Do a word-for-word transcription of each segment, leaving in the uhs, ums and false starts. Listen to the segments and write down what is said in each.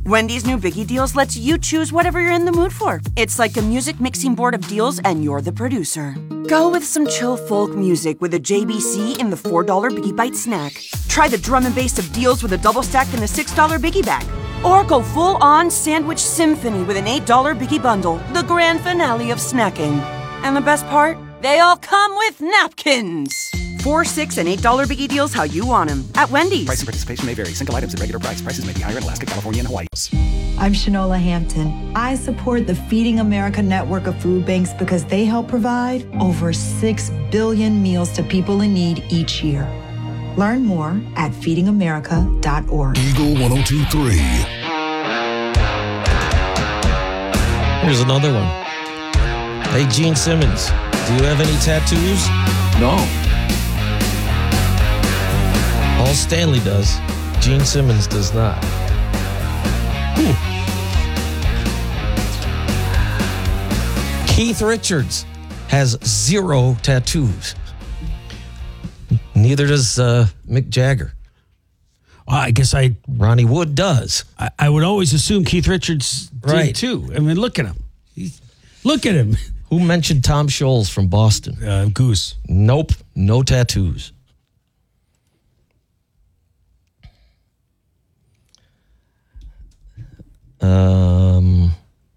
Wendy's new Biggie Deals lets you choose whatever you're in the mood for. It's like a music mixing board of deals, and you're the producer. Go with some chill folk music with a J B C in the four dollar Biggie Bite snack. Try the drum and bass of deals with a double stack in the six dollar Biggie Bag. Or go full-on sandwich symphony with an eight dollar Biggie Bundle, the grand finale of snacking. And the best part? They all come with napkins. Four, six, and eight dollar Biggie Deals how you want them at Wendy's. Price and participation may vary. Single items at regular price. Prices may be higher in Alaska, California, and Hawaii. I'm Shanola Hampton. I support the Feeding America network of food banks because they help provide over six billion meals to people in need each year. Learn more at feeding america dot org. Eagle one oh two point three. Here's another one. Hey, Gene Simmons, do you have any tattoos? No. Paul Stanley does. Gene Simmons does not. Hmm. Keith Richards has zero tattoos. Neither does uh, Mick Jagger. Well, I guess I Ronnie Wood does. I, I would always assume Keith Richards did Right. too. I mean, look at him. He's, look at him. Who mentioned Tom Scholes from Boston? Uh, Goose. Nope, no tattoos. Um,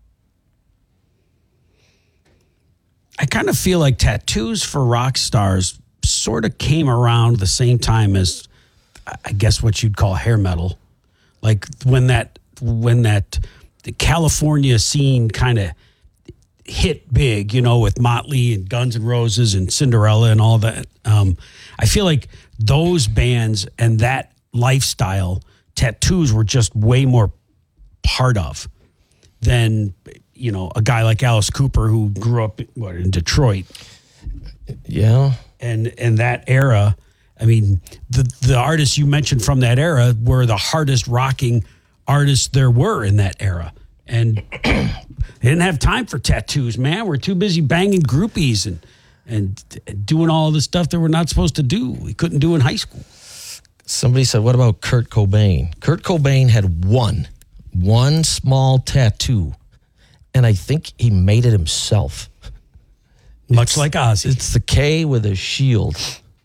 I kind of feel like tattoos for rock stars sort of came around the same time as, I guess, what you'd call hair metal. Like when that when that the California scene kind of hit big, you know, with Motley and Guns N' Roses and Cinderella and all that. Um, I feel like those bands and that lifestyle, tattoos were just way more part of than, you know, a guy like Alice Cooper who grew up what, in Detroit. yeah. And and that era, I mean, the the artists you mentioned from that era were the hardest rocking artists there were in that era. And they didn't have time for tattoos, man. We're too busy banging groupies and and doing all the stuff that we're not supposed to do. We couldn't do in high school. Somebody said, what about Kurt Cobain? Kurt Cobain had one, one small tattoo, and I think he made it himself. Much It's- like Ozzy. It's the K with a shield.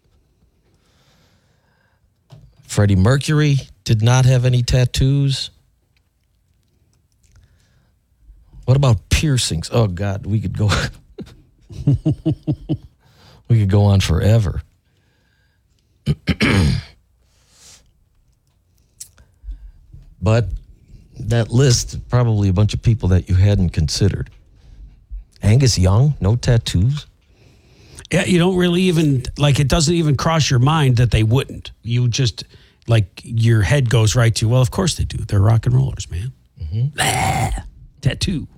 Freddie Mercury did not have any tattoos. What about piercings? Oh, God, we could go... we could go on forever. But that list, probably a bunch of people that you hadn't considered. Angus Young, no tattoos. Yeah, you don't really even, like, it doesn't even cross your mind that they wouldn't. You just, like, your head goes right to, well, of course they do. They're rock and rollers, man. Mm-hmm. Tattoo.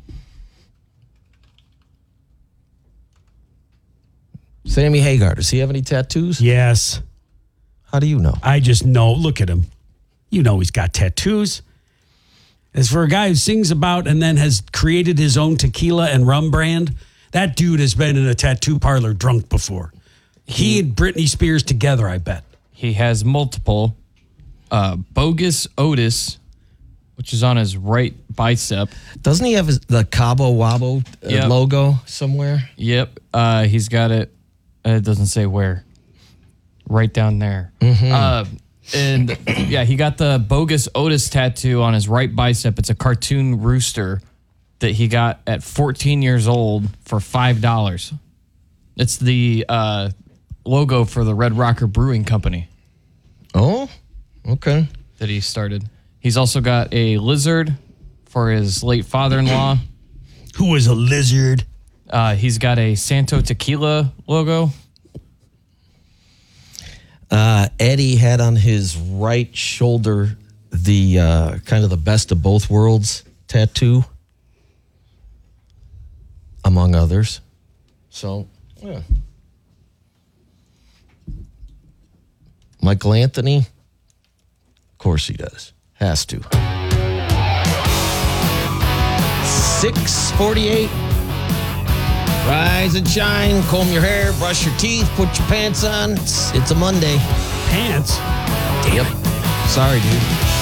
Sammy Hagar, does he have any tattoos? Yes. How do you know? I just know, look at him. You know he's got tattoos. As for a guy who sings about and then has created his own tequila and rum brand, that dude has been in a tattoo parlor drunk before. He and Britney Spears together, I bet. He has multiple. Uh, Bogus Otis, which is on his right bicep. Doesn't he have his, the Cabo Wabo uh, Yep. logo somewhere? Yep. Uh, he's got it. Uh, it doesn't say where. Right down there. Uh, and yeah, he got the Bogus Otis tattoo on his right bicep. It's a cartoon rooster that he got at fourteen years old for five dollars. It's the uh, logo for the Red Rocker Brewing Company Oh, okay. that he started. He's also got a lizard for his late father-in-law. Who is a lizard? Uh, he's got a Santo Tequila logo. Uh, Eddie had on his right shoulder the uh, kind of the best of both worlds tattoo, among others. So, yeah. Michael Anthony, of course he does. Has to. six forty-eight. Rise and shine, comb your hair, brush your teeth, put your pants on. It's, it's a Monday. Pants? Yep. Sorry, dude.